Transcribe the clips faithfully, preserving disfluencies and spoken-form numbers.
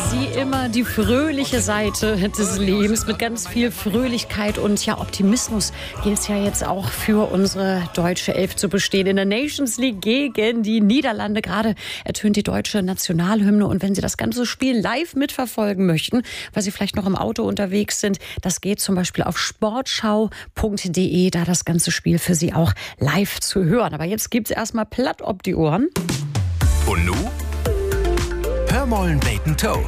Sie immer die fröhliche Seite des Lebens mit ganz viel Fröhlichkeit und ja, Optimismus gilt es ja jetzt auch für unsere deutsche Elf zu bestehen. In der Nations League gegen die Niederlande gerade ertönt die deutsche Nationalhymne und wenn Sie das ganze Spiel live mitverfolgen möchten, weil Sie vielleicht noch im Auto unterwegs sind, das geht zum Beispiel auf sportschau punkt de, da das ganze Spiel für Sie auch live zu hören. Aber jetzt gibt es erstmal platt ob die Ohren. Und nu? Hör mollen Bacon Toe.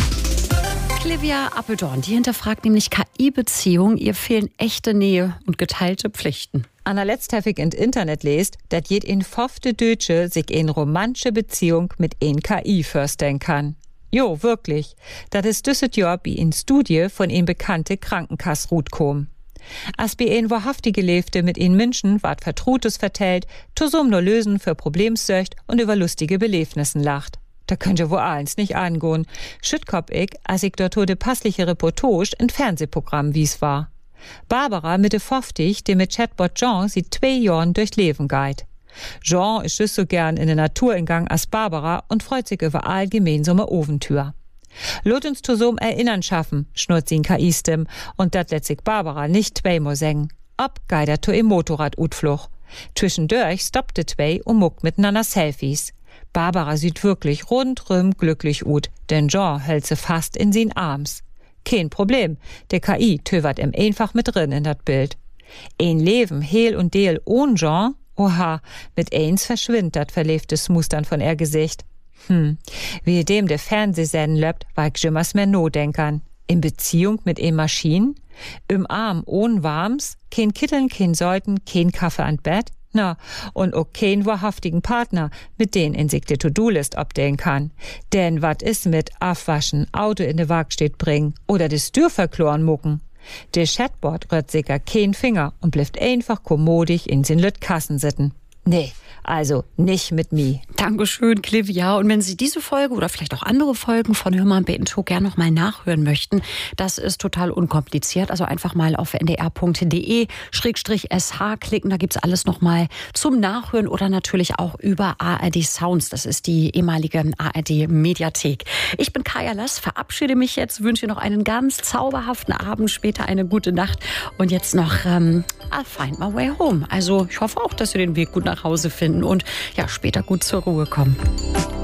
Clivia Appeldorn, die hinterfragt nämlich K I-Beziehungen. Ihr fehlen echte Nähe und geteilte Pflichten. Anna letzthäufig in Internet lest, dat jed in fofte Deutsche sich in romantische Beziehung mit en K I vorstellen kann. Jo, wirklich. Das ist düsset Jahr wie in Studie von en bekannte Krankenkassrut kom. As bi en wahrhaftige Lebte mit en Menschen ward Vertrutes vertellt, tosum nur lösen für Problemsöcht und über lustige Belebnissen lacht. Da könnt ihr wohl eins nicht angehen. Schüttkop ich, als ich dort de passliche Reportage in Fernsehprogramm wies war. Barbara Mitte fünfzig, die mit Chatbot Jean sieht zwei Jahren durch Leben geht. Jean ist just so gern in der Natur in Gang als Barbara und freut sich über all gemeinsame Ofentür. Lot uns zu so'm Erinnern schaffen, schnurrt sie in K I-Stimm, und dat lässt sich Barbara nicht zweimal sagen. Ob geider to im Motorrad-Utfluch. Zwischendurch stoppte zwei und muckt miteinander Selfies. Barbara sieht wirklich rundrum glücklich ut, denn Jean hält sie fast in sin Arms. Kein Problem, der K I tövert ihm einfach mit drin in dat Bild. Ein Leben, heil und deel ohne Jean? Oha, mit eins verschwindt dat verlebtes Mustern von er Gesicht. Hm, wie dem der Fernsehsenden löbt, war ich jimmers mehr no-denkern. In Beziehung mit e Maschinen? Im Arm ohne Warms? Kein Kitteln, kein Säuten, kein Kaffee an Bett? Na, und auch kein wahrhaftigen Partner, mit den in sich die To-Do-List abdehnen kann. Denn wat is mit Abwaschen, Auto in de Werkstatt bringen oder de Tür verkloren mucken? Der Chatbot rührt sicher kein Finger und bleibt einfach kommodig in sin Lüt Kassen sitten. Nee, also nicht mit mir. Dankeschön, Clivia. Und wenn Sie diese Folge oder vielleicht auch andere Folgen von Hör mal Bacon Toe gerne noch mal nachhören möchten, das ist total unkompliziert. Also einfach mal auf n d r punkt de schrägstrich s h klicken. Da gibt's alles noch mal zum Nachhören oder natürlich auch über A R D Sounds. Das ist die ehemalige A R D Mediathek. Ich bin Kaya Lass, verabschiede mich jetzt, wünsche noch einen ganz zauberhaften Abend, später eine gute Nacht und jetzt noch ähm, I'll find my way home. Also ich hoffe auch, dass Sie den Weg gut nach Hause finden und ja, später gut zur Ruhe kommen.